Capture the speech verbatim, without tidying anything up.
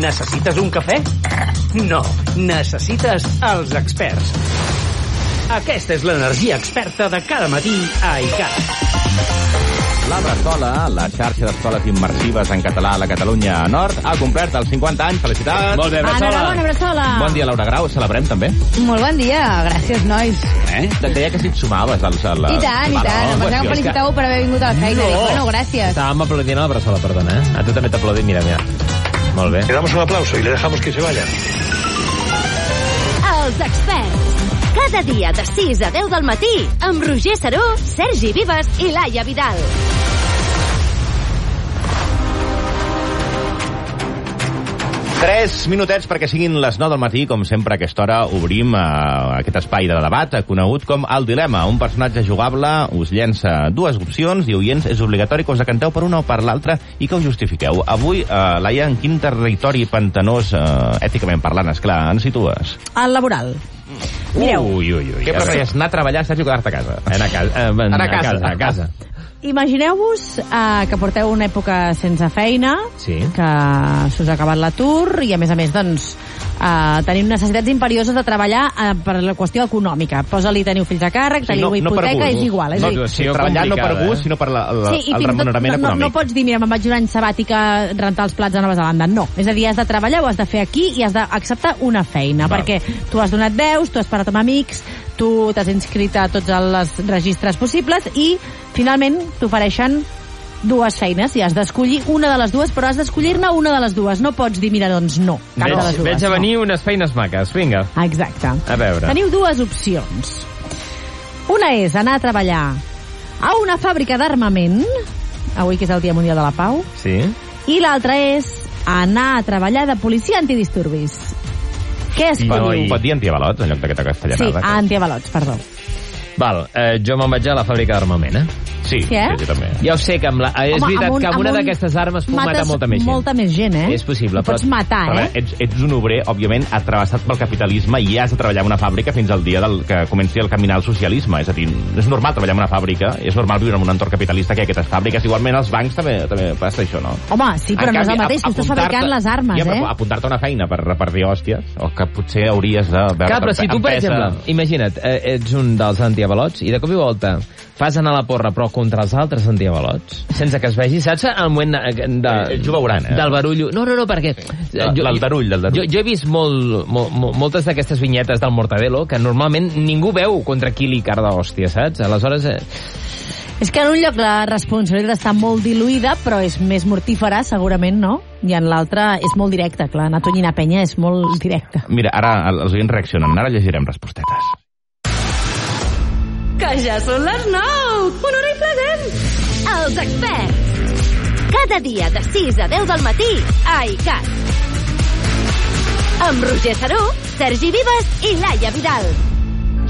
Necessites un cafè? No, necessites els experts. Aquesta és l'energia experta de cada matí a iCat. La Bressola, la xarxa d'escoles immersives en català a la Catalunya Nord, ha complert els cinquanta anys. Felicitats! Molt bé, Bressola! Enhorabona, Bressola! Bon dia, Laura Grau. Celebrem, també? Molt bon dia. Gràcies, nois. Eh? Et deia que si et sumaves als... A la... I tant, i tant. Em pensava que felicitàveu per haver vingut a la feina. No. Dic, bueno, gràcies. Estàvem aplaudint a la Bressola, perdona, eh? A tu també t'aplaudim, mira, mira. Molt bé. Le damos un aplauso y le dejamos que se vaya. Els experts. Cada dia de sis a deu del matí amb Roger Saró, Sergi Vives i Laia Vidal. Tres minutets perquè siguin les nou del matí. Com sempre, a aquesta hora obrim uh, aquest espai de debat conegut com El Dilema. Un personatge jugable us llença dues opcions i, oients, és obligatori que us decanteu per una o per l'altra i que us justifiqueu. Avui, uh, Laia, en quin territori pantanós, uh, èticament parlant, esclar, ens situes? El laboral. Mireu. Ui, ui, ui. Què preferies, anar a treballar, Sergi, o quedar-te a casa? Anar a casa. Eh, anar a casa. casa. A casa. Imagineu-vos uh, que porteu una època sense feina, sí. que s'us ha acabat l'atur i, a més a més, doncs, uh, tenim necessitats imperioses de treballar uh, per la qüestió econòmica. Posa-li, teniu fills a càrrec, sí, teniu no, hipoteca, no és igual. És no, a dir, sí, treballar no per gust, eh? sinó per la, la, sí, el remunerament no, econòmic. No, no pots dir, mira, me'n vaig un any sabàtic a rentar els plats a Nova Zelanda. No. És a dir, has de treballar, ho has de fer aquí i has d'acceptar una feina. Val. Perquè tu has donat veus, tu has parat amb amics, tu t'has inscrit a tots els registres possibles i, finalment, t'ofereixen dues feines i has d'escollir una de les dues, però has d'escollir-ne una de les dues. No pots dir, mira, doncs no, cap veig, de les dues. Veig a venir no. unes feines maques, vinga. Exacte. A veure. Teniu dues opcions. Una és anar a treballar a una fàbrica d'armament, avui que és el Dia Mundial de la Pau, sí. I l'altra és anar a treballar de policia antidisturbis. Què escolliu? Pot dir antiavalots en lloc d'aquesta castellanada? Sí, antiavalots, perdó. Val, eh, jo me'n vaig a la fàbrica d'armament, eh? Sí, sí, sí, també. Ja ho sé, que amb la, és Home, veritat amb un, que amb una amb un d'aquestes armes puc matar molta més gent. molta més gent, eh? És possible. Ho pots matar, però, eh? Ets, ets un obrer, òbviament, atrevessat pel capitalisme i has de treballar en una fàbrica fins al dia del que comenci el caminar al socialisme. És a dir, és normal treballar en una fàbrica, és normal viure en un entorn capitalista que hi ha aquestes fàbriques. Igualment, als bancs també, també passa això, no? Home, sí, però en no canvi, és el mateix, tu estàs fabricant les armes, ja, eh? Apuntar-te a una feina per repartir hòsties, o que potser hauries de veure... Clar, però si tu, per exemple, imagina't, eh, ets un dels antiavalots i de cop i volta fas anar la porra però contra els altres antiavalots, sense que es vegi, saps el moment de, de, eh, jo veuran, eh? del barullo? No, no, no, perquè... L'aldarull, l'aldarull. Jo, jo he vist molt, molt, moltes d'aquestes vinyetes del Mortadelo que normalment ningú veu contra qui li carda hòstia, saps? Aleshores... Eh... És que en un lloc la responsabilitat està molt diluïda, però és més mortífera, segurament, no? I en l'altre és molt directe, clar. Anar a Tonyina Penya és molt directe. Mira, ara els oients reaccionen. Ara llegirem respostetes. Que ja són les nou! Una hora i present! Els experts. Cada dia de sis a deu del matí a iCat. Amb Roger Saró, Sergi Vives i Laia Vidal.